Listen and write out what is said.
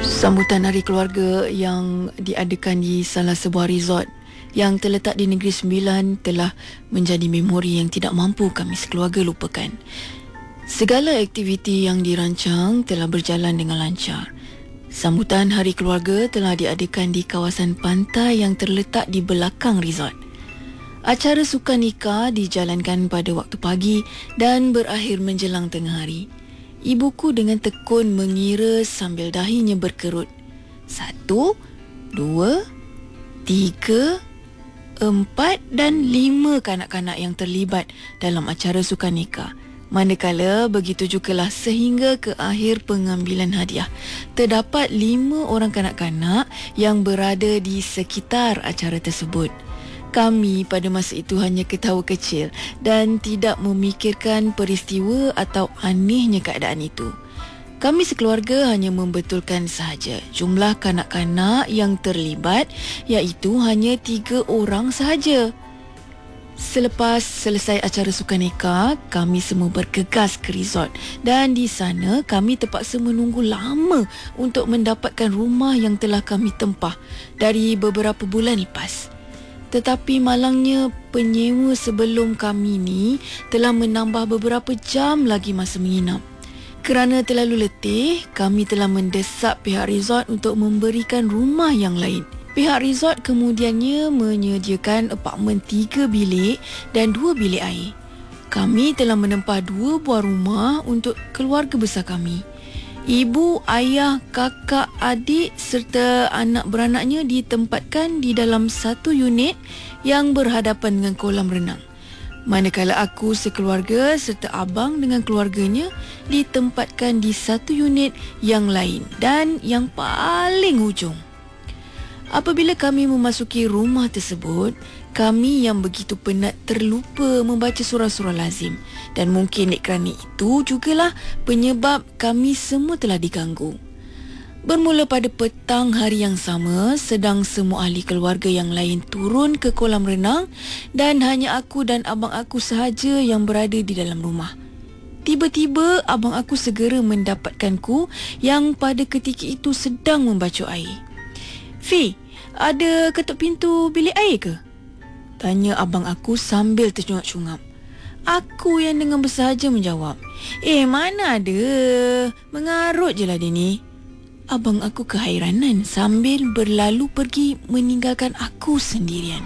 Sambutan Hari Keluarga yang diadakan di salah sebuah resort yang terletak di Negeri Sembilan telah menjadi memori yang tidak mampu kami sekeluarga lupakan. Segala aktiviti yang dirancang telah berjalan dengan lancar. Sambutan Hari Keluarga telah diadakan di kawasan pantai yang terletak di belakang resort. Acara sukan nikah dijalankan pada waktu pagi dan berakhir menjelang tengah hari. Ibuku dengan tekun mengira sambil dahinya berkerut. 1, 2, 3, 4 dan 5 kanak-kanak yang terlibat dalam acara sukan nikah. Manakala begitu jugalah sehingga ke akhir pengambilan hadiah. Terdapat 5 orang kanak-kanak yang berada di sekitar acara tersebut. Kami pada masa itu hanya ketawa kecil dan tidak memikirkan peristiwa atau anehnya keadaan itu. Kami sekeluarga hanya membetulkan sahaja jumlah kanak-kanak yang terlibat, iaitu hanya 3 orang sahaja. Selepas selesai acara sukan nikah, kami semua bergegas ke resort dan di sana kami terpaksa menunggu lama untuk mendapatkan rumah yang telah kami tempah dari beberapa bulan lepas. Tetapi malangnya penyewa sebelum kami ni telah menambah beberapa jam lagi masa menginap. Kerana terlalu letih, kami telah mendesak pihak resort untuk memberikan rumah yang lain. Pihak resort kemudiannya menyediakan apartmen 3 bilik dan 2 bilik air. Kami telah menempah 2 buah rumah untuk keluarga besar kami. Ibu, ayah, kakak, adik serta anak beranaknya ditempatkan di dalam satu unit yang berhadapan dengan kolam renang. Manakala aku sekeluarga serta abang dengan keluarganya ditempatkan di satu unit yang lain dan yang paling hujung. Apabila kami memasuki rumah tersebut, kami yang begitu penat terlupa membaca surah-surah lazim dan mungkin kerana itu jugalah penyebab kami semua telah diganggu. Bermula pada petang hari yang sama, sedang semua ahli keluarga yang lain turun ke kolam renang dan hanya aku dan abang aku sahaja yang berada di dalam rumah. Tiba-tiba abang aku segera mendapatkanku yang pada ketika itu sedang membasuh air. "Fi, ada ketuk pintu bilik air ke?" tanya abang aku sambil tercungap-cungap. Aku yang dengan bersahaja menjawab, "Mana ada, mengarut je lah dia ni." Abang aku kehairanan sambil berlalu pergi meninggalkan aku sendirian.